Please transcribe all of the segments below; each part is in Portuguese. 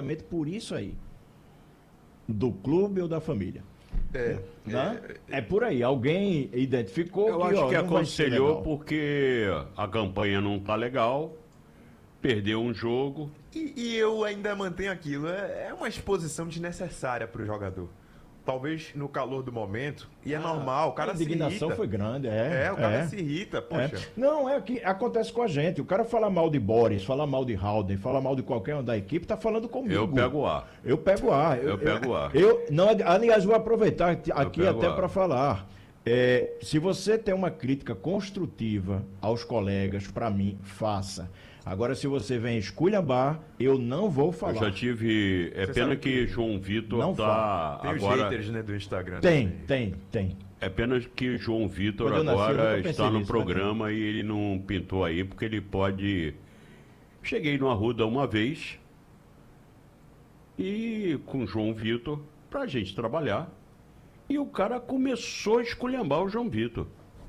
justamente por isso aí. Do clube ou da família. É por aí. Alguém identificou Eu que, acho que não vai ser aconselhou legal. porque a campanha não tá legal, perdeu um jogo. E eu ainda mantenho aquilo. É uma exposição desnecessária pro jogador. Talvez no calor do momento. E é normal, o cara A se indignação irrita. foi grande, O cara se irrita, poxa. Não, é que acontece com a gente. O cara fala mal de Boris, fala mal de Halden, fala mal de qualquer um da equipe, tá falando comigo. Eu pego ar. Eu pego ar. Eu pego ar. Não, aliás, vou aproveitar aqui pego até ar. para falar. Se você tem uma crítica construtiva aos colegas, para mim, faça. Agora, se você vem esculhambar, eu não vou falar. Eu já tive. É Você pena sabe que que João Vitor não tá Tem os agora. haters, né, do Instagram. Tem, também. tem. É pena que João Vitor Quando eu nasci, eu agora nunca pensei está no nisso, programa e ele não pintou aí, porque ele pode. Cheguei no Arruda uma vez e com João Vitor pra gente trabalhar. E o cara começou a esculhambar o João Vitor.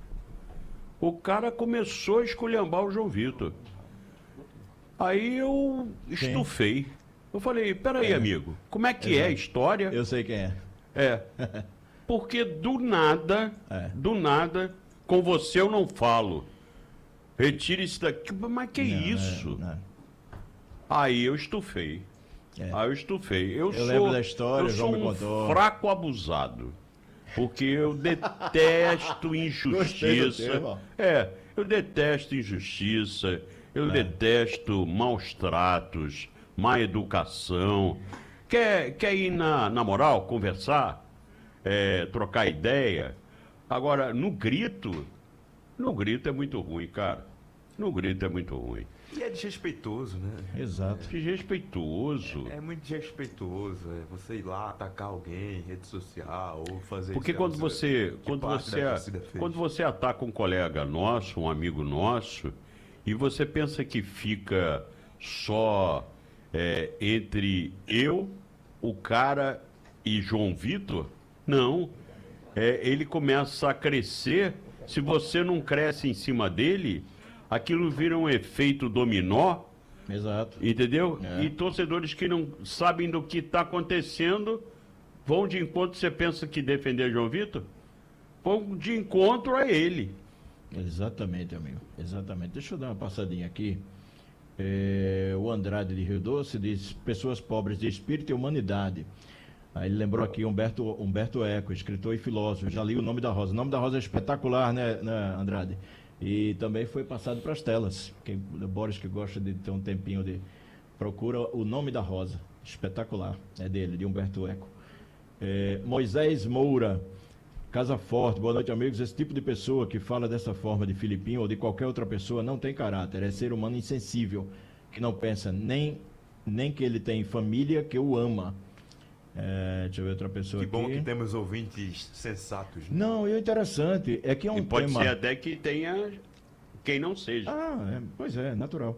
Aí eu estufei. Eu falei, peraí, amigo, como é que é a história? Eu sei quem é. É. Porque do nada, com você eu não falo. Retire isso daqui. Mas que isso? Não. Aí eu estufei. Eu lembro da história, eu o João sou me um contou. fraco abusado. Porque eu detesto Gostei do injustiça. termo. Eu detesto injustiça. Eu detesto maus tratos, má educação. Quer ir na moral, conversar? Trocar ideia? Agora, no grito é muito ruim, cara. No grito é muito ruim. E é desrespeitoso, né? Exato. Desrespeitoso. É muito desrespeitoso. Você ir lá atacar alguém em rede social ou fazer Porque isso. quando você fez. quando você ataca um colega nosso, um amigo nosso, e você pensa que fica só entre eu, o cara e João Vitor, não. Ele começa a crescer. Se você não cresce em cima dele, aquilo vira um efeito dominó. Exato. Entendeu? E torcedores que não sabem do que está acontecendo vão de encontro. Você pensa que defender João Vitor? Vão de encontro a ele. Exatamente, amigo. Exatamente. Deixa eu dar uma passadinha aqui. O Andrade de Rio Doce diz: pessoas pobres de espírito e humanidade. Aí ele lembrou aqui Humberto Eco, escritor e filósofo. Já li O Nome da Rosa. O Nome da Rosa é espetacular, né, Andrade? E também foi passado para as telas. O Boris, que gosta de ter um tempinho de... Procura O Nome da Rosa. Espetacular. É dele, de Humberto Eco. Moisés Moura, Casa Forte. Boa noite, amigos. Esse tipo de pessoa que fala dessa forma de Filipinho ou de qualquer outra pessoa não tem caráter. É ser humano insensível, que não pensa nem que ele tem família que o ama. Deixa eu ver outra pessoa Que bom aqui. que temos ouvintes sensatos. Né? Não, e o interessante é que é um E pode tema... ser até que tenha quem não seja. Pois é, natural.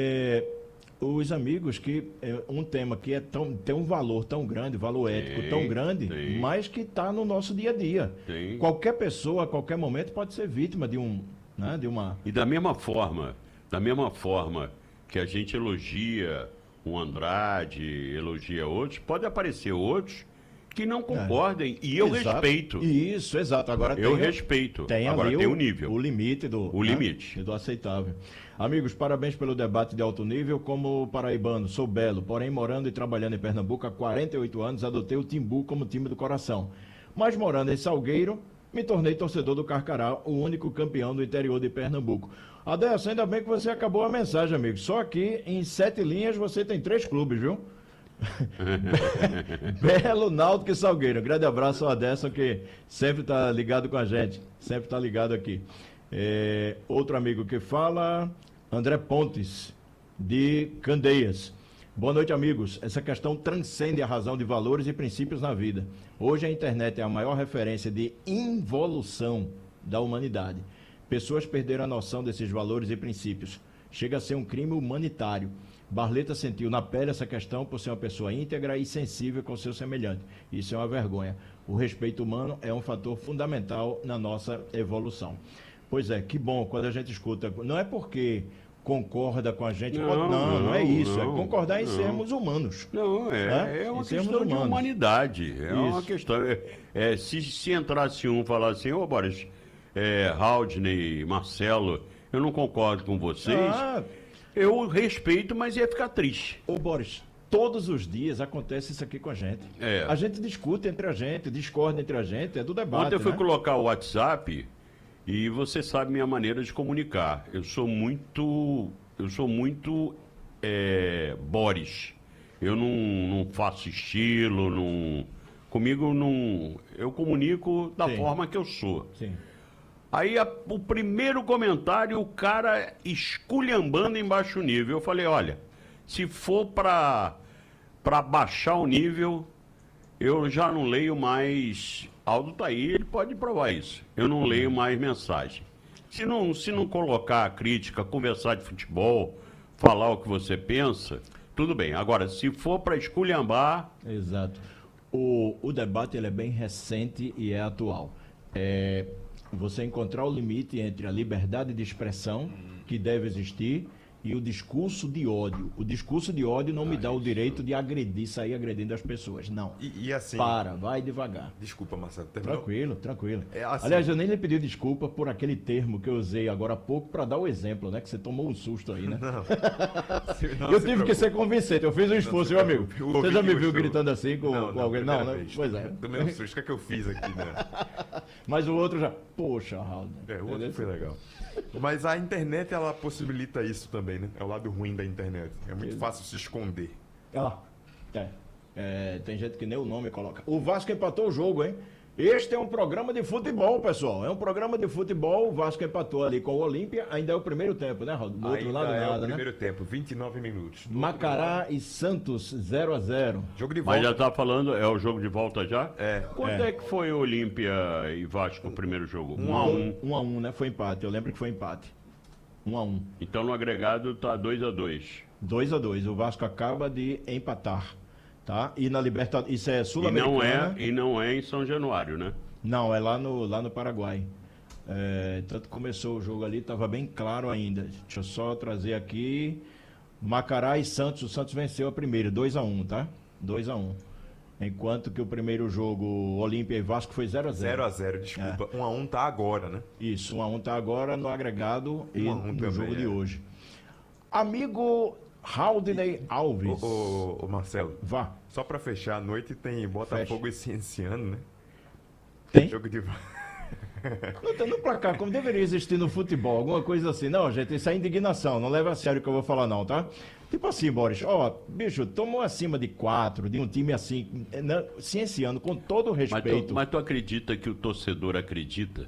Os amigos que um tema que tem um valor tão grande, valor ético tão grande, mas que está no nosso dia a dia. Tem. Qualquer pessoa, a qualquer momento, pode ser vítima de uma... E da mesma forma que a gente elogia um Andrade, elogia outros, pode aparecer outros que não concordem, e eu Exato. respeito. Isso, exato. Agora Eu respeito. Agora tem um nível. O limite O limite. do aceitável. Amigos, parabéns pelo debate de alto nível. Como paraibano, sou belo, porém morando e trabalhando em Pernambuco há 48 anos, adotei o Timbu como time do coração. Mas morando em Salgueiro, me tornei torcedor do Carcará, o único campeão do interior de Pernambuco. Adelson, ainda bem que você acabou a mensagem, amigo. Só aqui, em 7 linhas, você tem 3 clubes, viu? Belo, Náutico e Salgueiro. Um grande abraço ao Adelson, que sempre está ligado com a gente. Sempre está ligado aqui. Outro amigo que fala, André Pontes, de Candeias. Boa noite, amigos. Essa questão transcende a razão de valores e princípios na vida. Hoje a internet é a maior referência de involução da humanidade. Pessoas perderam a noção desses valores e princípios. Chega a ser um crime humanitário. Barleta sentiu na pele essa questão por ser uma pessoa íntegra e sensível com seu semelhante. Isso é uma vergonha. O respeito humano é um fator fundamental na nossa evolução. Pois é, que bom quando a gente escuta. Não é porque concorda com a gente. Não, Não é isso. É não, concordar em não. sermos humanos. Não, Né? é uma Em sermos questão de humanos. humanidade. É uma Isso. questão. Se entrasse um e falasse assim, ô Boris, Haldney, Marcelo, eu não concordo com vocês, Ah, eu respeito, mas ia ficar triste. ô Boris, todos os dias acontece isso aqui com a gente. É. A gente discute entre a gente, discorda entre a gente, é do debate. Ontem eu fui né? colocar o WhatsApp e você sabe minha maneira de comunicar. Eu sou muito Boris. Eu não faço estilo, não. Comigo não. Eu comunico da Sim. forma que eu sou. Sim. Aí o primeiro comentário, o cara esculhambando em baixo nível. Eu falei, olha, se for para baixar o nível, eu já não leio mais. Aldo tá aí, ele pode provar isso. Eu não leio mais mensagem. Se não colocar a crítica, conversar de futebol, falar o que você pensa, tudo bem. Agora, se for para esculhambar, Exato. O debate ele é bem recente e é atual. Você encontrar o limite entre a liberdade de expressão, que deve existir, e o discurso de ódio. O discurso de ódio não me dá o direito de agredir, sair agredindo as pessoas. Não. E assim. Vai devagar. Desculpa, Marcelo. Terminou? Tranquilo, tranquilo. É assim- Aliás, eu nem lhe pedi desculpa por aquele termo que eu usei agora há pouco para dar o exemplo, né? Que você tomou um susto aí, né? Não. Eu tive que ser convincente, eu fiz um esforço, meu amigo. Eu Você ouvi já que me viu gostou. gritando assim com alguém? Não, primeira né? vez. Pois é. Tomei um susto. O que é que eu fiz aqui, né? Mas o outro já, poxa, Raul. O outro foi legal. Mas a internet, ela possibilita isso também, né? É o lado ruim da internet. É muito fácil se esconder. Olha lá. Tem gente que nem o nome coloca. O Vasco empatou o jogo, hein? Este é um programa de futebol, pessoal. É um programa de futebol. O Vasco empatou ali com o Olímpia. Ainda é o primeiro tempo, né, Raul? Do outro Ainda lado, é nada, o né? primeiro tempo, 29 minutos. Do Macará e Santos 0-0. Jogo de volta. mas já tá falando, é o jogo de volta já? É. Quanto é que foi o Olímpia e Vasco o primeiro jogo? 1-1. 1-1, né? Foi empate. Eu lembro que foi empate. 1-1. Então no agregado tá 2-2. 2-2. O Vasco acaba de empatar. Tá? E na Libertadores. Isso é E Sul-Americana. não é em São Januário, né? Não, é lá no Paraguai. Tanto começou o jogo ali, estava bem claro ainda. Deixa eu só trazer aqui. Macará e Santos. O Santos venceu a primeira, 2-1, tá? 2-1. Enquanto que o primeiro jogo, Olímpia e Vasco, foi 0-0. 0-0, desculpa. 1-1 tá agora, né? Isso, 1-1 tá agora no agregado e 1-1 no também, jogo de é. hoje. Amigo Haldney Alves. Ô, Marcelo, Vá. só pra fechar a noite tem Botafogo e Cienciano, né? Tem? Jogo de... No placar, como deveria existir no futebol, alguma coisa assim. Não, gente, isso é indignação, não leva a sério o que eu vou falar não, tá? Tipo assim, Boris, bicho, tomou acima de 4, de um time assim, Cienciano, com todo o respeito. Mas tu acredita que o torcedor acredita?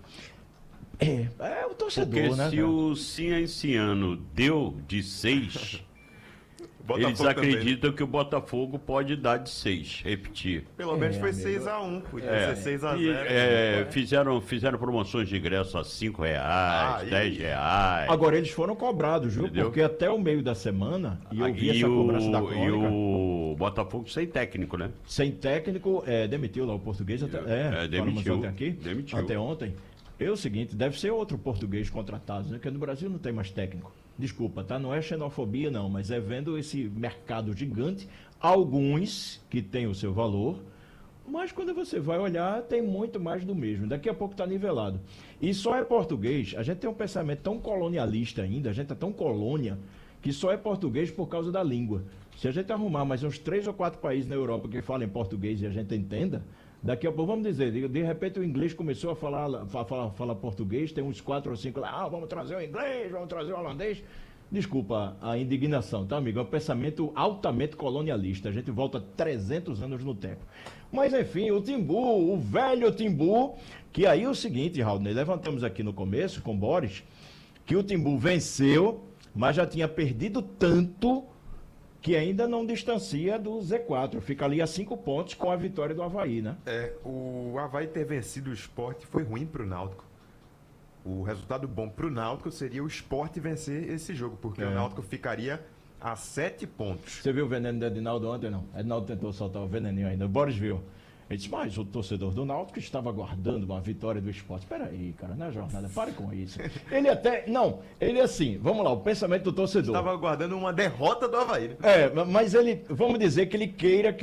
É o torcedor, Porque né? se cara? o Cienciano deu de 6, Botafogo eles também, acreditam que o Botafogo pode dar de 6, repetir. né? Pelo menos foi amigo. 6-1, podia ser 6-0. Fizeram promoções de ingresso a R$5, Aí. R$10. Agora eles foram cobrados, viu? Entendeu? Porque até o meio da semana, e eu vi essa cobrança da e crônica, o Botafogo sem técnico, né? sem técnico, demitiu lá o português, falamos demitiu, ontem aqui, demitiu. até ontem. É o seguinte, deve ser outro português contratado, né? Porque no Brasil não tem mais técnico. Desculpa, tá? Não é xenofobia, não, mas é vendo esse mercado gigante, alguns que têm o seu valor, mas quando você vai olhar, tem muito mais do mesmo. Daqui a pouco está nivelado. E só é português, a gente tem um pensamento tão colonialista ainda, a gente é tão colônia, que só é português por causa da língua. Se a gente arrumar mais uns 3 ou 4 países na Europa que falam português e a gente entenda, daqui a pouco, vamos dizer, de repente o inglês começou a falar português, tem uns 4 ou 5 lá, vamos trazer o inglês, vamos trazer o holandês. Desculpa a indignação, tá, amigo? É um pensamento altamente colonialista. A gente volta 300 anos no tempo. Mas, enfim, o Timbu, o velho Timbu, que aí é o seguinte, Raulney, levantamos aqui no começo com o Boris, que o Timbu venceu, mas já tinha perdido tanto que ainda não distancia do Z4. Fica ali a 5 pontos com a vitória do Avaí, né? O Avaí ter vencido o Sport foi ruim pro Náutico. O resultado bom pro Náutico seria o Sport vencer esse jogo, porque o Náutico ficaria a 7 pontos. Você viu o veneno do Edinaldo ontem, não? Edinaldo tentou soltar o veneninho ainda. O Boris viu. Ele disse, mas o torcedor do Náutico estava aguardando uma vitória do Sport. Espera aí, cara, não é jornada, pare com isso. Ele até, não, ele assim, vamos lá, o pensamento do torcedor. Estava aguardando uma derrota do Avaí. Né? Mas ele, vamos dizer que ele queira que